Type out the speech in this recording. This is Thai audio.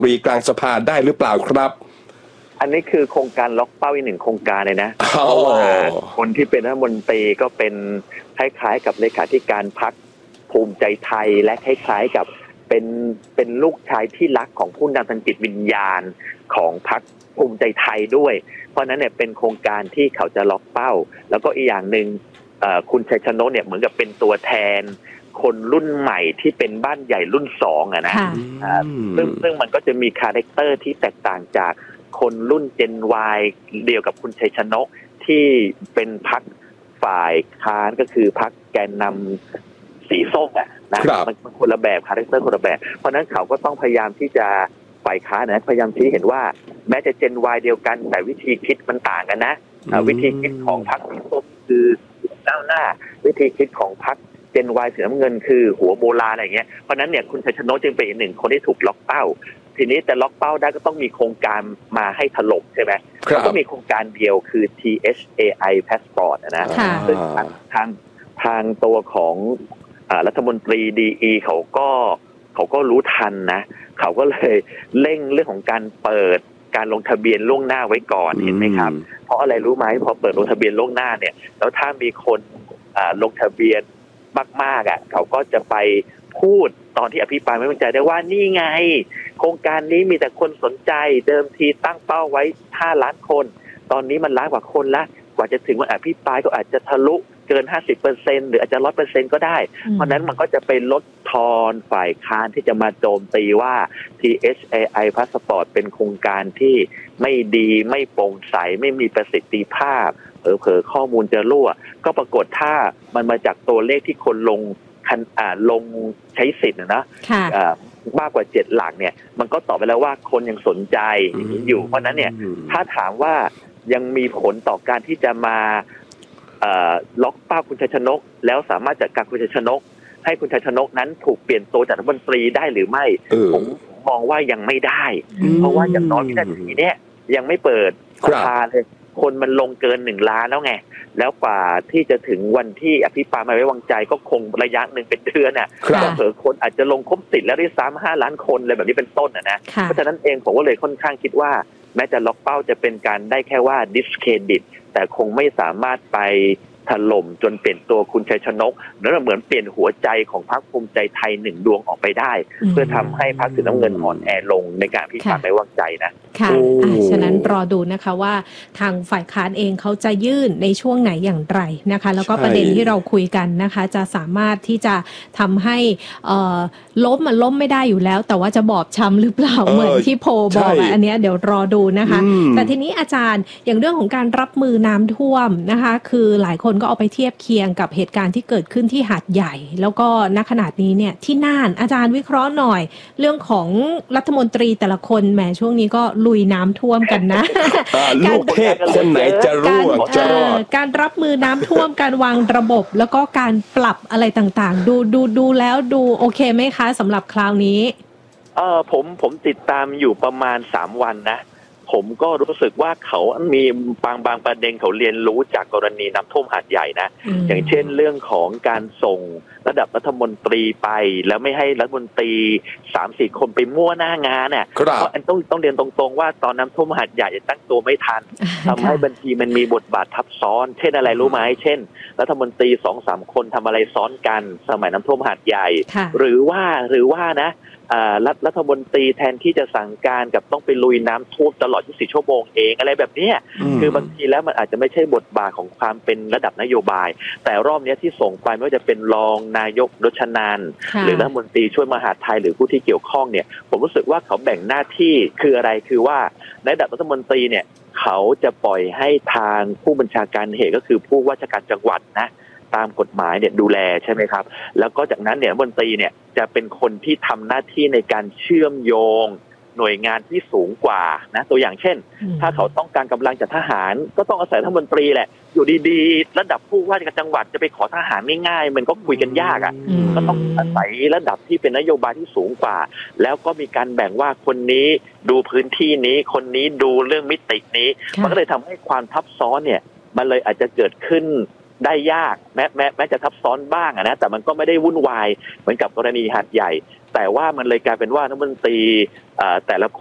ตรีกลางสภาได้หรือเปล่าครับอันนี้คือโครงการล็อกเป้าอีกหนึ่งโครงการเลยนะเพราะว่าคนที่เป็นรัฐมนตรีก็เป็นคล้ายๆกับเลขาธิการพรรคภูมิใจไทยและคล้ายๆกับเป็นลูกชายที่รักของผู้นำทางจิตวิญญาณของพรรคภูมิใจไทยด้วยเพราะนั้นเนี่ยเป็นโครงการที่เขาจะล็อกเป้าแล้วก็อีกอย่างหนึ่งคุณชัยชนกเนี่ยเหมือนกับเป็นตัวแทนคนรุ่นใหม่ที่เป็นบ้านใหญ่รุ่นสองนะซึ่งมันก็จะมีคาแรคเตอร์ที่แตกต่างจากคนรุ่น Gen Y เดียวกับคุณชัยชนกที่เป็นพรรคฝ่ายค้านก็คือพรรคแกนนำสีส้มนะมันคนละแบบคาแรคเตอร์คนละแบบเพราะนั้นเขาก็ต้องพยายามที่จะฝ่ายค้านพยายามชี้เห็นว่าแม้จะ Gen Y เดียวกันแต่วิธีคิดมันต่างกันนะวิธีคิดของพรรคสีส้มคือก้าวหน้าวิธีคิดของพรรคGen Y สีน้ำเงินคือหัวโบราณอะไรอย่างเงี้ยเพราะนั้นเนี่ยคุณชัยชนกจึงเป็นอีกหนึ่งคนที่ถูกล็อกเป้าทีนี้แต่ล็อกเป้าได้ก็ต้องมีโครงการมาให้ถล่มใช่ไหมก็มีโครงการเดียวคือ THAI Passport นะซึ่งทางตัวของรัฐมนตรีดีเขาก็รู้ทันนะเขาก็เลยเร่งเรื่องของการเปิดการลงทะเบียนล่วงหน้าไว้ก่อนเห็นไหมครับเพราะอะไรรู้ไหมพอเปิดลงทะเบียนล่วงหน้าเนี่ยแล้วถ้ามีคนลงทะเบียนมากๆเขาก็จะไปพูดตอนที่อภิปรายไม่ไว้วางใจได้ว่านี่ไงโครงการนี้มีแต่คนสนใจเดิมทีตั้งเป้าไว้5 ล้านคนตอนนี้มันล้านกว่าคนละกว่าจะถึงวันอภิปรายก็อาจจะทะลุเกิน 50% หรืออาจจะ 100% ก็ได้เพราะนั้นมันก็จะไปลดทอนฝ่ายค้านที่จะมาโจมตีว่า THAI Passport เป็นโครงการที่ไม่ดีไม่โปร่งใสไม่มีประสิทธิภาพเผลอข้อมูลจะรั่วก็ปรากฏถ้ามันมาจากตัวเลขที่คนลงใช้สิทธิ์นะมากกว่า7 หลักเนี่ยมันก็ตอบไปแล้วว่าคนยังสนใจอย่างนี้อยู่เพราะนั้นเนี่ยถ้าถามว่ายังมีผลต่อการที่จะมาล็อกเป้าคุณชัยชนกแล้วสามารถจัดการคุณชัยชนกให้คุณชัยชนกนั้นถูกเปลี่ยนตัวจากรัฐมนตรีได้หรือไม่ผมมองว่ายังไม่ได้เพราะว่าอย่างน้อยวินาทีนี้ยังไม่เปิดสภาเลยคนมันลงเกิน1 ล้านแล้วไงแล้วกว่าที่จะถึงวันที่อภิปรายไม่ไว้วางใจก็คงระยะหนึ่งเป็นเดือนเผลอคนอาจจะลงครบ10แล้วด้วยซ้ำ5 ล้านคนเลยแบบนี้เป็นต้นนะเพราะฉะนั้นเองผมก็เลยค่อนข้างคิดว่าแม้จะล็อกเป้าจะเป็นการได้แค่ว่า discredit แต่คงไม่สามารถไปถล่มจนเปลี่ยนตัวคุณชัยชนกแล้วเหมือนเปลี่ยนหัวใจของพรรคภูมิใจไทย1 ดวงออกไปได้เพื่อทำให้พรรคสีน้ำเงินอ่อนแอลงในการพิพากษาไม่ไว้วางใจนะค่ะฉะนั้นรอดูนะคะว่าทางฝ่ายค้านเองเขาจะยื่นในช่วงไหนอย่างไรนะคะแล้วก็ประเด็นที่เราคุยกันนะคะจะสามารถที่จะทำให้ล้มมันล้มไม่ได้อยู่แล้วแต่ว่าจะบอบช้ำหรือเปล่าเหมือนที่โพบอกอันนี้เดี๋ยวรอดูนะคะแต่ทีนี้อาจารย์อย่างเรื่องของการรับมือน้ำท่วมนะคะคือหลายคนก็เอาไปเทียบเคียงกับเหตุการณ์ที่เกิดขึ้นที่หาดใหญ่แล้วก็ณขนาดนี้เนี่ยที่น่านอาจารย์วิเคราะห์หน่อยเรื่องของรัฐมนตรีแต่ละคนแหมช่วงนี้ก็ลุยน้ำท่วมกันนะลูกเทพคนไหนจะร่วงจะรอดการรับมือน้ำท่วมการวางระบบแล้วก็การปรับอะไรต่างๆดูแล้วดูโอเคไหมคะสำหรับคราวนี้ผมติดตามอยู่ประมาณ3 วันนะผมก็รู้สึกว่าเขามีบางประเด็นเขาเรียนรู้จากกรณีน้ำท่วมหาดใหญ่นะอย่างเช่นเรื่องของการส่งระดับรัฐมนตรีไปแล้วไม่ให้รัฐมนตรี 3-4 คนไปมั่วหน้างานเนี่ยเพราะต้องเรียนตรงๆว่าตอนน้ำท่วมหาดใหญ่ตั้งตัวไม่ทันทำให้บางทีมันมีบทบาททับซ้อนเช่นอะไรรู้ไหมเช่นรัฐมนตรี 2-3 คนทำอะไรซ้อนกันสมัยน้ำท่วมหาดใหญ่หรือว่านะรัฐมนตรีแทนที่จะสั่งการกับต้องไปลุยน้ำท่วมตลอด24 ชั่วโมงเองอะไรแบบนี้คือบางทีแล้วมันอาจจะไม่ใช่บทบาทของความเป็นระดับนโยบายแต่รอบนี้ที่ส่งไปไม่ว่าจะเป็นรองนายกรชนานหรือรัฐมนตรีช่วยมหาดไทยหรือผู้ที่เกี่ยวข้องเนี่ยผมรู้สึกว่าเขาแบ่งหน้าที่คืออะไรคือว่าในระดับรัฐมนตรีเนี่ยเขาจะปล่อยให้ทางผู้บัญชาการเหตุก็คือผู้ว่าราชการจังหวัดนะตามกฎหมายเนี่ยดูแลใช่ไหมครับแล้วก็จากนั้นเนี่ยรัฐมนตรีเนี่ยจะเป็นคนที่ทำหน้าที่ในการเชื่อมโยงหน่วยงานที่สูงกว่านะตัวอย่างเช่นถ้าเขาต้องการกำลังจากทหารก็ต้องอาศัยรัฐมนตรีแหละอยู่ดีๆระดับผู้ว่าราชการจังหวัดจะไปขอทหารง่ายๆมันก็คุยกันยากอ่ะก็ต้องอาศัยระดับที่เป็นนโยบายที่สูงกว่าแล้วก็มีการแบ่งว่าคนนี้ดูพื้นที่นี้คนนี้ดูเรื่องมิตินี้มันก็เลยทำให้ความทับซ้อนเนี่ยมันเลยอาจจะเกิดขึ้นได้ยากแม้จะซับซ้อนบ้างนะแต่มันก็ไม่ได้วุ่นวายเหมือนกับกรณีหาดใหญ่แต่ว่ามันเลยกลายเป็นว่ารัฐมนตรีแต่ละ